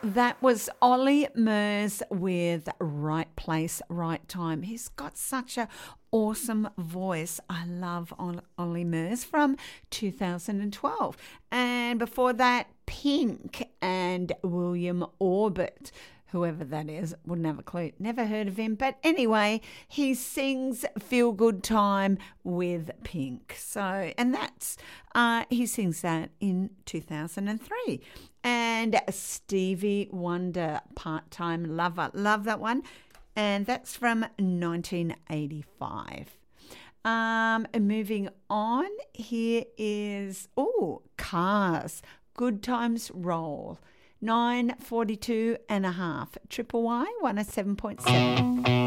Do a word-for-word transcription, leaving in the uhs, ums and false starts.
That was Ollie Murs with Right Place, Right Time. He's got such a awesome voice. I love Ollie Murs from two thousand twelve. And before that, Pink and William Orbit. Whoever that is, wouldn't have a clue. Never heard of him. But anyway, he sings Feel Good Time with Pink. So, and that's, uh, he sings that in two thousand three. And Stevie Wonder, Part-Time Lover. Love that one. And that's from nineteen eighty-five. Um, and moving on, here is, oh, Cars, Good Times Roll. nine forty-two and a half. Triple Y one oh seven point seven.